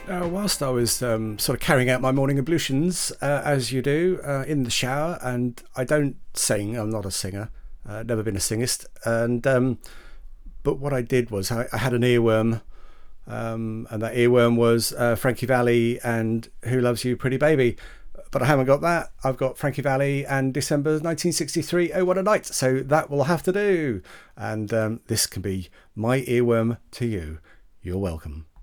Whilst I was sort of carrying out my morning ablutions, as you do, in the shower, and I don't sing, I'm not a singer, never been a singist, and but what I did was I had an earworm, and that earworm was Frankie Valli and Who Loves You Pretty Baby. But I haven't got that. I've got Frankie Valli and December 1963, Oh What a Night. So that will have to do. And this can be my earworm to you. You're welcome.